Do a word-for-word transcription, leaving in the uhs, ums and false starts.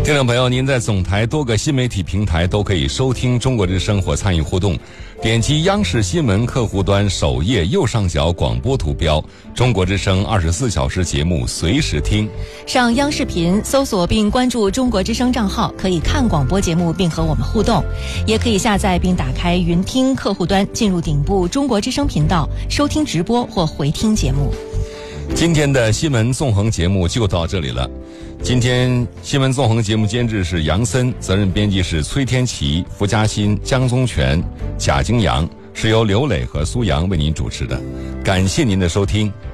听众朋友，您在总台多个新媒体平台都可以收听中国之声或参与互动，点击央视新闻客户端首页右上角广播图标，中国之声二十四小时节目随时听。 上央视频搜索并关注中国之声账号，可以看广播节目并和我们互动，也可以下载并打开云听客户端，进入顶部中国之声频道收听直播或回听节目。 今天的新闻纵横节目就到这里了。今天新闻纵横节目监制是杨森，责任编辑是崔天琪、付嘉欣、江宗全、贾京阳，是由刘磊和苏阳为您主持的。感谢您的收听，